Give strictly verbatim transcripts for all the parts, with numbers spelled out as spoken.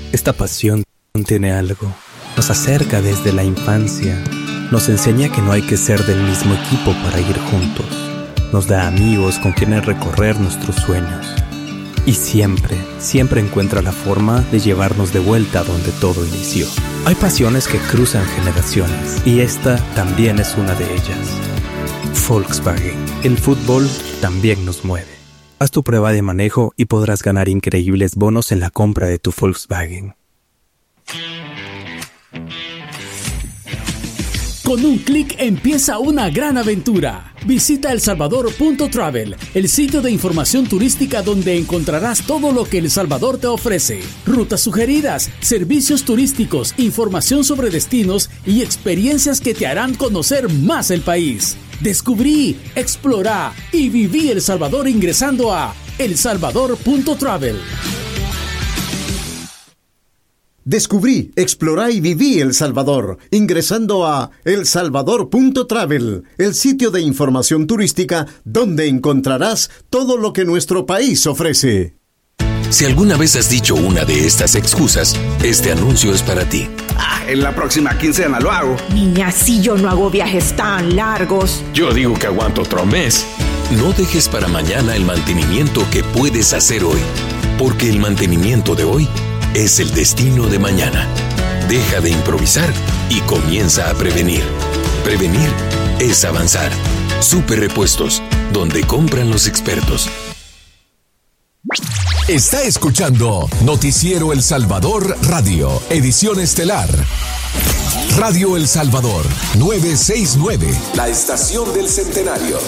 Esta pasión tiene algo. Nos acerca desde la infancia. Nos enseña que no hay que ser del mismo equipo para ir juntos. Nos da amigos con quienes recorrer nuestros sueños. Y siempre, siempre encuentra la forma de llevarnos de vuelta a donde todo inició. Hay pasiones que cruzan generaciones y esta también es una de ellas. Volkswagen. El fútbol también nos mueve. Haz tu prueba de manejo y podrás ganar increíbles bonos en la compra de tu Volkswagen. Con un clic empieza una gran aventura. Visita el salvador punto travel, el sitio de información turística donde encontrarás todo lo que El Salvador te ofrece. Rutas sugeridas, servicios turísticos, información sobre destinos y experiencias que te harán conocer más el país. Descubrí, explorá y viví El Salvador ingresando a el salvador punto travel. Descubrí, explorá y viví El Salvador, ingresando a el salvador punto travel, el sitio de información turística donde encontrarás todo lo que nuestro país ofrece. Si alguna vez has dicho una de estas excusas, este anuncio es para ti. Ah, en la próxima quincena lo hago. Niña, si yo no hago viajes tan largos. Yo digo que aguanto otro mes. No dejes para mañana el mantenimiento que puedes hacer hoy, porque el mantenimiento de hoy es el destino de mañana. Deja de improvisar y comienza a prevenir. Prevenir es avanzar. Super Repuestos, donde compran los expertos. Está escuchando Noticiero El Salvador Radio, edición estelar. Radio El Salvador, novecientos sesenta y nueve, la estación del centenario.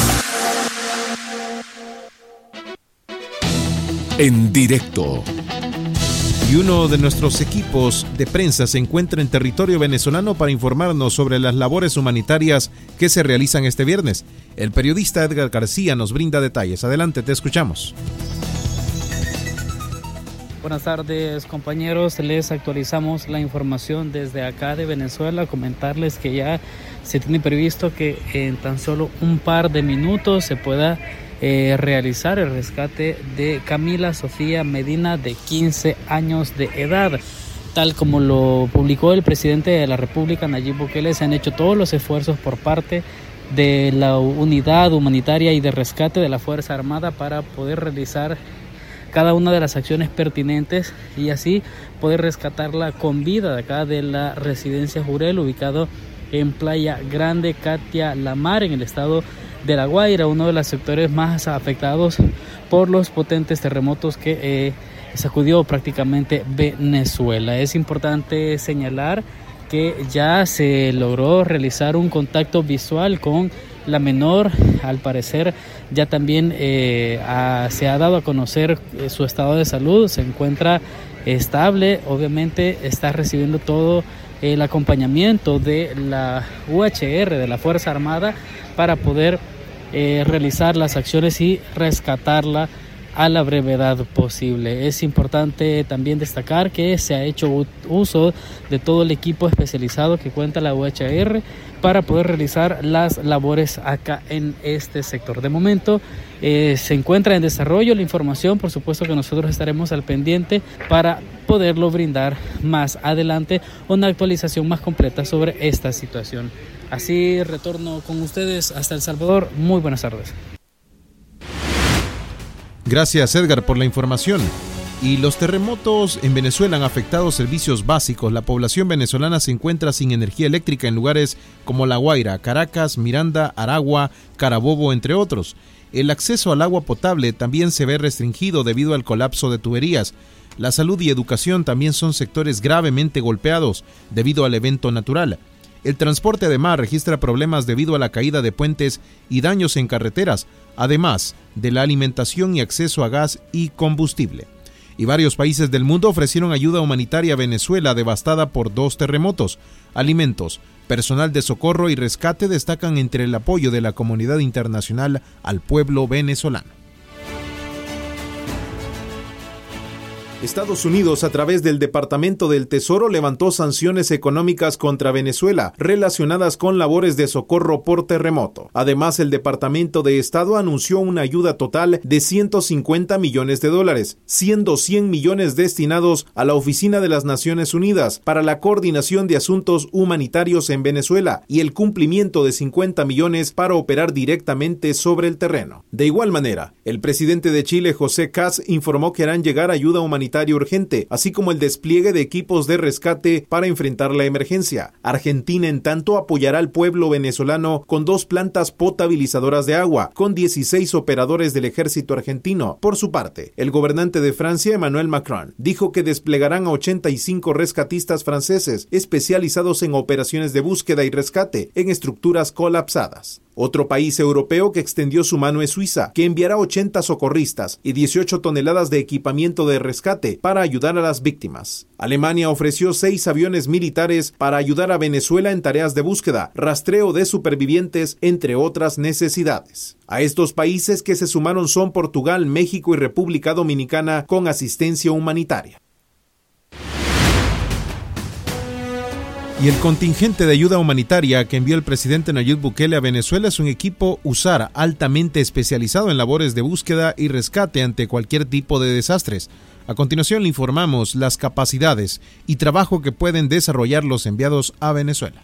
En directo. Y uno de nuestros equipos de prensa se encuentra en territorio venezolano para informarnos sobre las labores humanitarias que se realizan este viernes. El periodista Edgar García nos brinda detalles. Adelante, te escuchamos. Buenas tardes, compañeros. Les actualizamos la información desde acá de Venezuela. Comentarles que ya se tiene previsto que en tan solo un par de minutos se pueda Eh, realizar el rescate de Camila Sofía Medina, de quince años de edad. Tal como lo publicó el presidente de la República, Nayib Bukele, se han hecho todos los esfuerzos por parte de la unidad humanitaria y de rescate de la Fuerza Armada para poder realizar cada una de las acciones pertinentes y así poder rescatarla con vida de acá de la residencia Jurel, ubicado en Playa Grande, Katia Lamar, en el estado de La Guaira, uno de los sectores más afectados por los potentes terremotos que eh, sacudió prácticamente Venezuela. Es importante señalar que ya se logró realizar un contacto visual con la menor. Al parecer ya también eh, a, se ha dado a conocer eh, su estado de salud, se encuentra estable, obviamente está recibiendo todo el acompañamiento de la U H R, de la Fuerza Armada, para poder eh, realizar las acciones y rescatarla a la brevedad posible. Es importante también destacar que se ha hecho uso de todo el equipo especializado que cuenta la U H R para poder realizar las labores acá en este sector. De momento eh, se encuentra en desarrollo la información, por supuesto que nosotros estaremos al pendiente para poderlo brindar más adelante una actualización más completa sobre esta situación. Así retorno con ustedes hasta El Salvador. Muy buenas tardes. Gracias, Edgar, por la información. Y los terremotos en Venezuela han afectado servicios básicos. La población venezolana se encuentra sin energía eléctrica en lugares como La Guaira, Caracas, Miranda, Aragua, Carabobo, entre otros. El acceso al agua potable también se ve restringido debido al colapso de tuberías. La salud y educación también son sectores gravemente golpeados debido al evento natural. El transporte además registra problemas debido a la caída de puentes y daños en carreteras, además de la alimentación y acceso a gas y combustible. Y varios países del mundo ofrecieron ayuda humanitaria a Venezuela devastada por dos terremotos. Alimentos, personal de socorro y rescate destacan entre el apoyo de la comunidad internacional al pueblo venezolano. Estados Unidos, a través del Departamento del Tesoro, levantó sanciones económicas contra Venezuela relacionadas con labores de socorro por terremoto. Además, el Departamento de Estado anunció una ayuda total de ciento cincuenta millones de dólares, siendo cien millones destinados a la Oficina de las Naciones Unidas para la coordinación de asuntos humanitarios en Venezuela y el cumplimiento de cincuenta millones para operar directamente sobre el terreno. De igual manera, el presidente de Chile, José Kast, informó que harán llegar ayuda humanitaria urgente, así como el despliegue de equipos de rescate para enfrentar la emergencia. Argentina, en tanto, apoyará al pueblo venezolano con dos plantas potabilizadoras de agua, con dieciséis operadores del ejército argentino. Por su parte, el gobernante de Francia, Emmanuel Macron, dijo que desplegarán a ochenta y cinco rescatistas franceses especializados en operaciones de búsqueda y rescate en estructuras colapsadas. Otro país europeo que extendió su mano es Suiza, que enviará ochenta socorristas y dieciocho toneladas de equipamiento de rescate para ayudar a las víctimas. Alemania ofreció seis aviones militares para ayudar a Venezuela en tareas de búsqueda, rastreo de supervivientes, entre otras necesidades. A estos países que se sumaron son Portugal, México y República Dominicana con asistencia humanitaria. Y el contingente de ayuda humanitaria que envió el presidente Nayib Bukele a Venezuela es un equipo U S A R altamente especializado en labores de búsqueda y rescate ante cualquier tipo de desastres. A continuación le informamos las capacidades y trabajo que pueden desarrollar los enviados a Venezuela.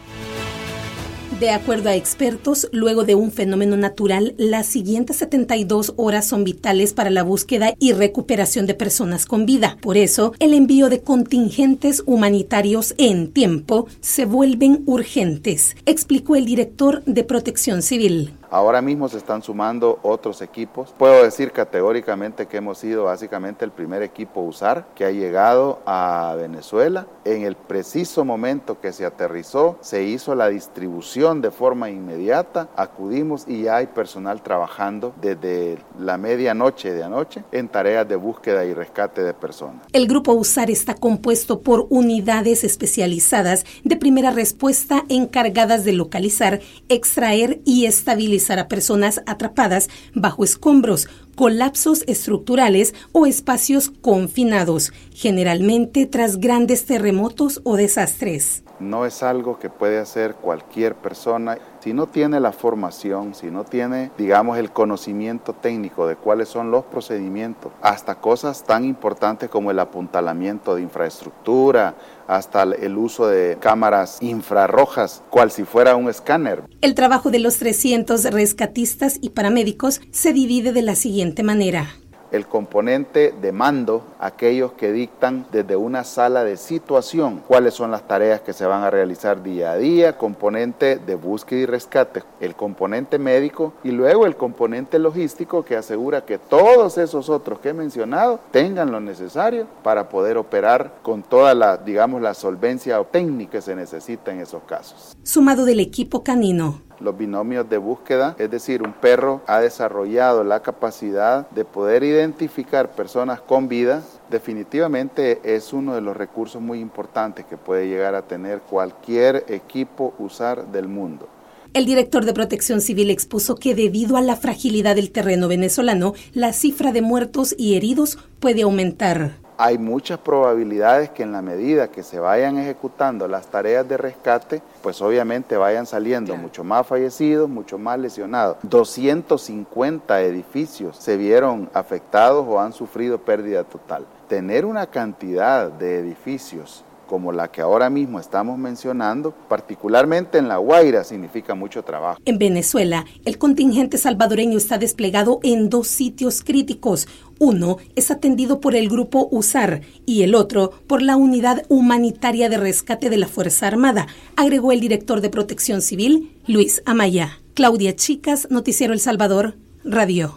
De acuerdo a expertos, luego de un fenómeno natural, las siguientes setenta y dos horas son vitales para la búsqueda y recuperación de personas con vida. Por eso, el envío de contingentes humanitarios en tiempo se vuelven urgentes, explicó el director de Protección Civil. Ahora mismo se están sumando otros equipos. Puedo decir categóricamente que hemos sido básicamente el primer equipo U S A R que ha llegado a Venezuela. En el preciso momento que se aterrizó, se hizo la distribución de forma inmediata, acudimos y ya hay personal trabajando desde la medianoche de anoche en tareas de búsqueda y rescate de personas. El grupo U S A R está compuesto por unidades especializadas de primera respuesta encargadas de localizar, extraer y estabilizar a personas atrapadas bajo escombros, colapsos estructurales o espacios confinados, generalmente tras grandes terremotos o desastres. No es algo que puede hacer cualquier persona. Si no tiene la formación, si no tiene, digamos, el conocimiento técnico de cuáles son los procedimientos, hasta cosas tan importantes como el apuntalamiento de infraestructura, hasta el uso de cámaras infrarrojas, cual si fuera un escáner. El trabajo de los trescientos rescatistas y paramédicos se divide de la siguiente manera. El componente de mando, aquellos que dictan desde una sala de situación cuáles son las tareas que se van a realizar día a día, componente de búsqueda y rescate, el componente médico y luego el componente logístico que asegura que todos esos otros que he mencionado tengan lo necesario para poder operar con toda la, digamos, la solvencia técnica que se necesita en esos casos. Sumado del equipo canino. Los binomios de búsqueda, es decir, un perro ha desarrollado la capacidad de poder identificar personas con vida, definitivamente es uno de los recursos muy importantes que puede llegar a tener cualquier equipo U S A R del mundo. El director de Protección Civil expuso que debido a la fragilidad del terreno venezolano, la cifra de muertos y heridos puede aumentar. Hay muchas probabilidades que en la medida que se vayan ejecutando las tareas de rescate, pues obviamente vayan saliendo claro. mucho más fallecidos, mucho más lesionados. doscientos cincuenta edificios se vieron afectados o han sufrido pérdida total. Tener una cantidad de edificios como la que ahora mismo estamos mencionando, particularmente en La Guaira, significa mucho trabajo. En Venezuela, el contingente salvadoreño está desplegado en dos sitios críticos. Uno es atendido por el grupo U S A R y el otro por la Unidad Humanitaria de Rescate de la Fuerza Armada, agregó el director de Protección Civil, Luis Amaya. Claudia Chicas, Noticiero El Salvador, Radio.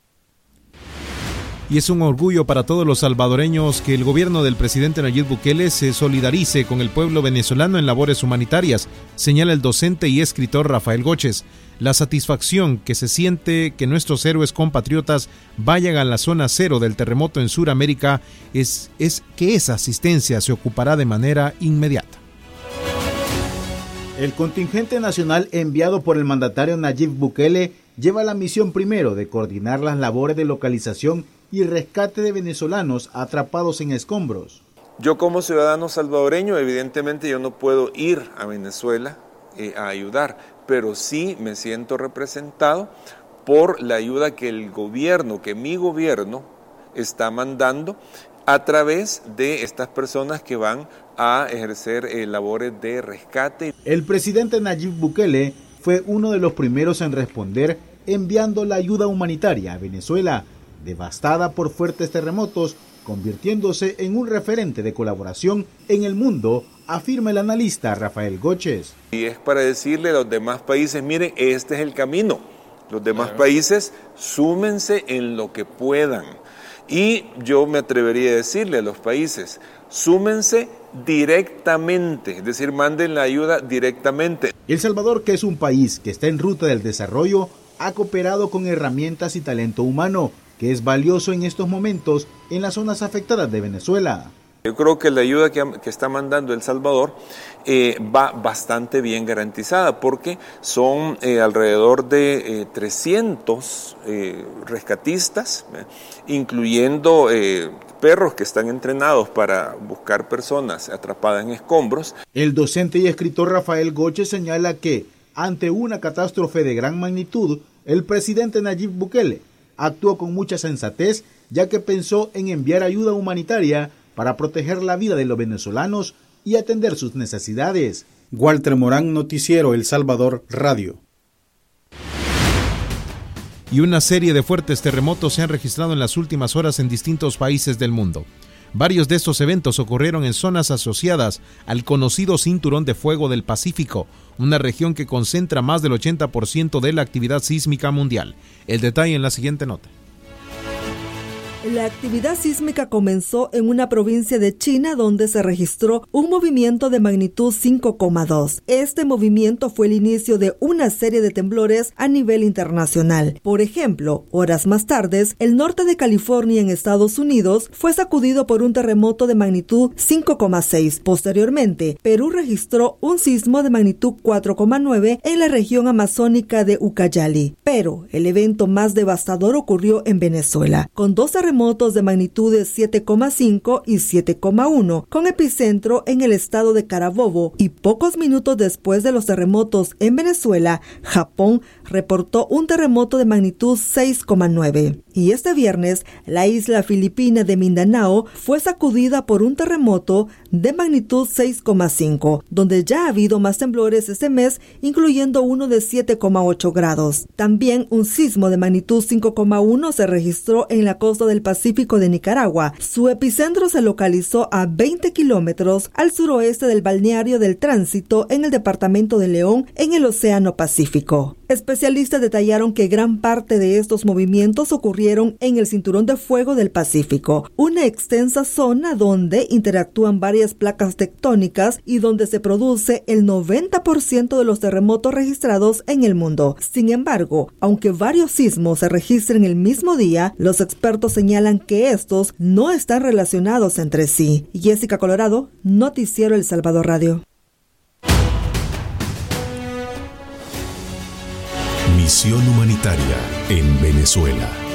Y es un orgullo para todos los salvadoreños que el gobierno del presidente Nayib Bukele se solidarice con el pueblo venezolano en labores humanitarias, señala el docente y escritor Rafael Goches. La satisfacción que se siente que nuestros héroes compatriotas vayan a la zona cero del terremoto en Sudamérica es, es que esa asistencia se ocupará de manera inmediata. El contingente nacional enviado por el mandatario Nayib Bukele lleva la misión primero de coordinar las labores de localización y rescate de venezolanos atrapados en escombros. Yo como ciudadano salvadoreño, evidentemente yo no puedo ir a Venezuela eh, a ayudar, pero sí me siento representado por la ayuda que el gobierno, que mi gobierno está mandando a través de estas personas que van a ejercer eh, labores de rescate. El presidente Nayib Bukele fue uno de los primeros en responder enviando la ayuda humanitaria a Venezuela, devastada por fuertes terremotos, convirtiéndose en un referente de colaboración en el mundo, afirma el analista Rafael Goches. Y es para decirle a los demás países, miren, este es el camino. Los demás claro. países, súmense en lo que puedan. Y yo me atrevería a decirle a los países, súmense directamente, es decir, manden la ayuda directamente. El Salvador, que es un país que está en ruta del desarrollo, ha cooperado con herramientas y talento humano, que es valioso en estos momentos en las zonas afectadas de Venezuela. Yo creo que la ayuda que, que está mandando El Salvador eh, va bastante bien garantizada porque son eh, alrededor de eh, trescientos eh, rescatistas, eh, incluyendo eh, perros que están entrenados para buscar personas atrapadas en escombros. El docente y escritor Rafael Goches señala que ante una catástrofe de gran magnitud, el presidente Nayib Bukele actuó con mucha sensatez, ya que pensó en enviar ayuda humanitaria para proteger la vida de los venezolanos y atender sus necesidades. Walter Morán, Noticiero El Salvador Radio. Y una serie de fuertes terremotos se han registrado en las últimas horas en distintos países del mundo. Varios de estos eventos ocurrieron en zonas asociadas al conocido Cinturón de Fuego del Pacífico, una región que concentra más del ochenta por ciento de la actividad sísmica mundial. El detalle en la siguiente nota. La actividad sísmica comenzó en una provincia de China donde se registró un movimiento de magnitud cinco coma dos. Este movimiento fue el inicio de una serie de temblores a nivel internacional. Por ejemplo, horas más tarde, el norte de California en Estados Unidos fue sacudido por un terremoto de magnitud cinco coma seis. Posteriormente, Perú registró un sismo de magnitud cuatro coma nueve en la región amazónica de Ucayali. Pero el evento más devastador ocurrió en Venezuela, con dos terremotos terremotos de magnitudes siete coma cinco y siete coma uno, con epicentro en el estado de Carabobo, y pocos minutos después de los terremotos en Venezuela, Japón reportó un terremoto de magnitud seis coma nueve. Y este viernes, la isla filipina de Mindanao fue sacudida por un terremoto de magnitud seis coma cinco, donde ya ha habido más temblores este mes, incluyendo uno de siete coma ocho grados. También un sismo de magnitud cinco coma uno se registró en la costa del Pacífico de Nicaragua. Su epicentro se localizó a veinte kilómetros al suroeste del balneario del Tránsito en el departamento de León, en el Océano Pacífico. Especialistas detallaron que gran parte de estos movimientos ocurrieron en el Cinturón de Fuego del Pacífico, una extensa zona donde interactúan varias placas tectónicas y donde se produce el noventa por ciento de los terremotos registrados en el mundo. Sin embargo, aunque varios sismos se registren el mismo día, los expertos señalan que estos no están relacionados entre sí. Jessica Colorado, Noticiero El Salvador Radio. Misión humanitaria en Venezuela.